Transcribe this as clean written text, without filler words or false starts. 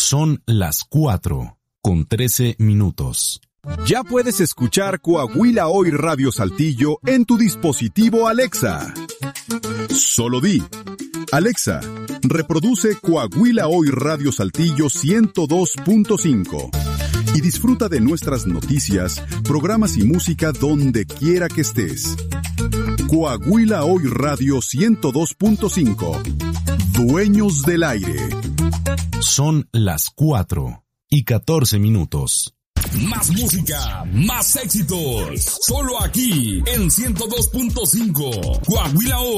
Son las 4:13. Ya puedes escuchar Coahuila Hoy Radio Saltillo en tu dispositivo Alexa. Solo di: Alexa, reproduce Coahuila Hoy Radio Saltillo 102.5 y disfruta de nuestras noticias, programas y música donde quiera que estés. Coahuila Hoy Radio 102.5. Dueños del aire. Son las 4:14. Más música, más éxitos. Solo aquí en 102.5. Coahuila Hoy.